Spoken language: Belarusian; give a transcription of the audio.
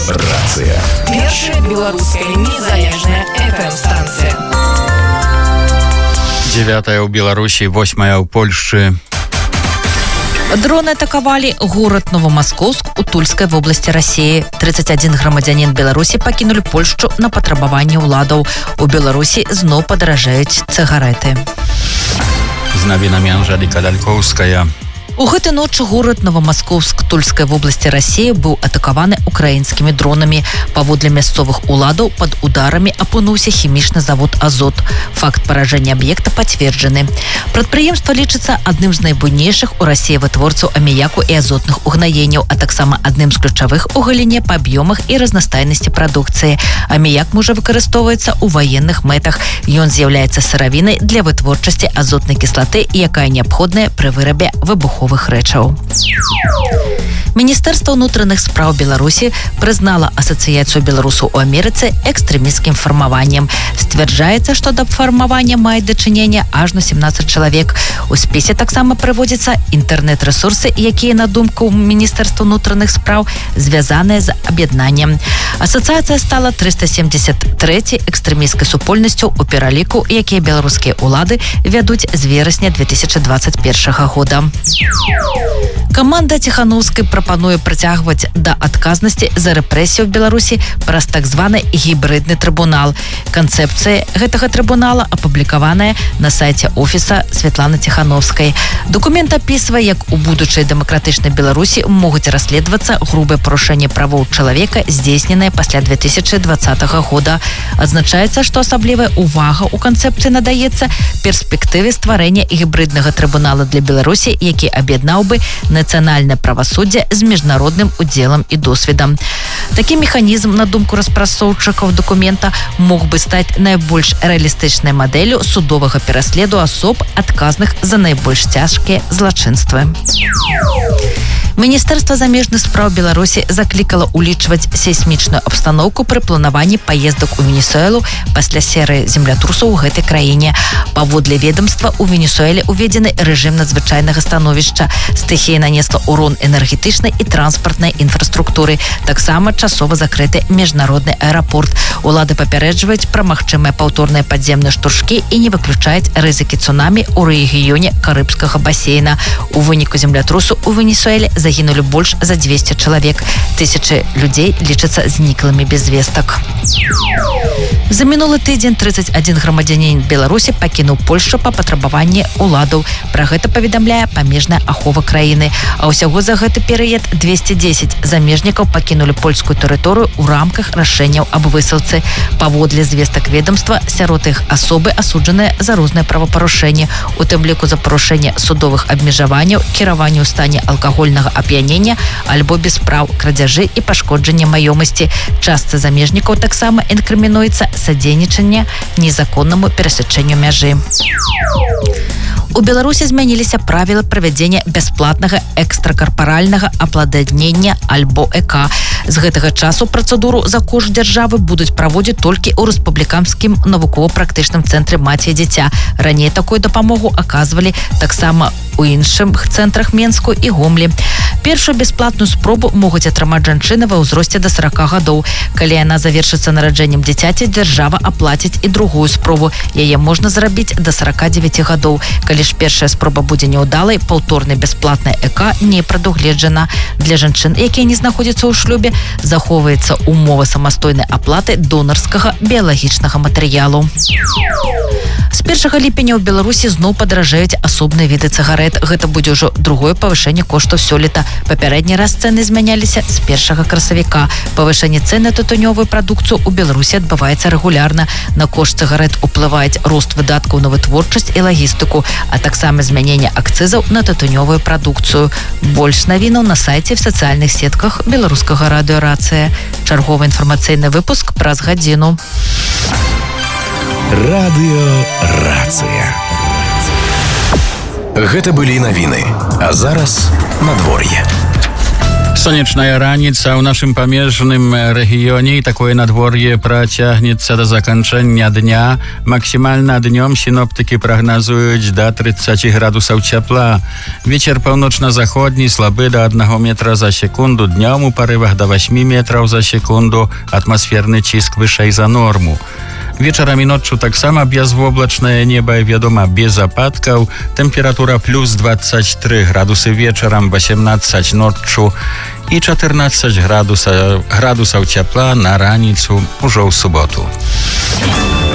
Рацыя. Першая беларуская незалежная FM-станцыя. 9 у Беларусі, 8 у Польшчы. Дроны атакавалі горад Новомосковск у Тульскай вобласці России. 31 грамадзянін Беларусі пакінулі Польшчу на патрабаванне ўладаў. У Беларусі зноў падаражаюць цыгарэты. З навінамі Анжэліка Далькоўская. У гэтай ночы горад Новомосковск Тульскай вобласці России быў атакаваны украінскімі дронамі. Паводле мясцовых уладаў пад ударамі апынуўся хімічны завод «Азот». Факт паражэння аб'екта пацверджаны. Прадпрыемства лічыцца адным з найбуйнейшых у Расіі вытворцаў аміяку і азотных угнаенняў, а таксама адным з ключавых у галіне па аб'ёмах і разнастайнасці прадукцыі. Аміяк можа выкарыстоўваецца ў ваенных мэтах. Ён з'яўляецца сыравінай для вытворчасці азотнай кіслаты, якая неабходная пры вырабе выбуховых рэчаў. Міністэрства ўнутраных спраў Беларусі прызнала асацыяцыю беларусаў у Амерыцы экстрэмісцкім фармаваннем. Сцвярджаецца, што да фармавання мае дачыненне ажно 17 чалавек. У спісе таксама прыводзяцца інтэрнэт-рэсурсы, якія, на думку Міністэрства ўнутраных спраў, звязаныя з аб'яднаннем. Асацыяцыя стала 373-й экстрэмісцкай супольнасцю ў пераліку, якія беларускія ўлады вядуць з верасня 2021 года. Каманда Ціханаўскай прапануе прыцягваць да адказнасці за рэпрэсію ў Беларусі праз так званы гібридны трыбунал. Канцэпцыя гэтага трыбунала апублікаваная на сайце офіса Святланы Ціханаўскай. Документ апісвае, як у будучай дэмакратычнай Беларусі могуць расследавацца грубыя парушэнні правоў чалавека, здзейсненыя пасля 2020 года. Адзначаецца, што асаблівая увага ў канцэпцыі надаецца перспектыве стварэння гібриднага трыбунала для Беларусі, які аб'яднаў бы нацыянальнае правасуддзе з міжнародным удзелам і досведам. Такі механізм, на думку распрацоўшчыкаў дакумента, мог бы стаць найбольш рэалістычнай мадэллю судовага пераследу асоб, адказных за найбольш цяжкія злачынствы. Міністэрства замежных спраў Беларусі заклікала ўлічваць сейсмічную абстаноўку пры планаванні паездак у Венесуэлу пасля серыі землятрусаў у гэтай краіне. Паводле ведомства, у Венесуэле уведзены рэжым надзвычайнага становішча. Стыхія нанесла урон энергетычнай і транспартнай інфраструктуры. Таксама часова закрыты міжнародны аэрапорт. Улады папярэджваюць пра магчымыя паўторныя падземныя штуршкі і не выключаюць рызыкі цунамі ў рэгіёне Карыбскага басейна. У выніку землятрусу у Венесуэле загінулі больш за 200 чалавек. Тысячы людзей лічацца зніклымі без вестак. За мінулы тыдзень 31 грамадзянін Беларусі пакінуў Польшчу па патрабаванні ўладаў. Пра гэта паведамляе памежная ахова краіны. А ўсяго за гэты перыяд 210 замежнікаў пакінулі польскую тэрыторыю ў рамках рашэнняў аб высылцы. Паводле звестак ведомства, сярод іх асобы асуджаныя за розныя правапарушэнні, у тым ліку за парушэнне судовых абмежаванняў, кіраванне ў стане алкагольнага ап'янення альбо без праў, крадзяжы і пашкоджання маёмасці. Частцы замежнікаў таксама інкрымінуецца садзейнічанне незаконнаму перасячэнню мяжы. У Беларусі змяніліся правілы правядзення бясплатнага экстракарпаральнага апладнення альбо ЭК. З гэтага часу працэдуру за кошт дзяржавы будуць праводзіць толькі ў рэспубліканскім навукова-практычным цэнтры маці і дзіця. Раней такую дапамогу аказвалі таксама у іншых цэнтрах Менску і Гомлі. Першую бясплатную спробу могуць атрымаць жанчыны ва ўзросце да 40 гадоў. Калі яна завершыцца нараджэннем дзіцяці, дзяржава аплаціць і другую спробу. Яе можна зрабіць да 49 гадоў. Калі ж першая спроба будзе няўдалай, паўторная бясплатная ЭК не прадугледжана. Для жанчын, якія не знаходзяцца ў шлюбе, захоўваецца ўмова самастойнай аплаты донарскага біялагічнага матэрыялу. З 1 ліпеня ў Беларусі зноў падаражаюць асобныя віды цыгарэт. Гэта будзе ўжо другое павышэнне коштаў сёлета. Папярэдні раз цэны змяняліся з 1 красавіка. Павышэнне цэн на тытунёвую прадукцыю ў Беларусі адбываецца рэгулярна. На кошт цыгарэт уплываюць рост выдаткаў на вытворчасць і лагістыку, а таксама змяненне акцызаў на тытунёвую прадукцыю. Больш навінаў на сайце в сацыяльных сетках беларускага радыё «Рацыя». Чарговы інфармацыйны выпуск праз гадзіну. Радыё «Рацыя». Гэта былі навіны. А зараз надвор'е. Сонечная раніца ў нашым памежным рэгіёне, і такое надвор'е працягнецца да заканчэння дня. Максімальна днём сіноптыкі прагназуюць да 30 градусаў цяпла. Вецер паўночна-заходні слабы да 1 метра за секунду, днём у парывах да 8 метраў за секунду, атмасферны ціск вышэй за норму. Вечарам і ноччу таксама бязвоблачнае неба, вядома, без ападкаў. Тэмпература плюс 23 градусы вечарам, 18 ноччу і 14 градусаў цяпла на раніцу ўжо ў суботу.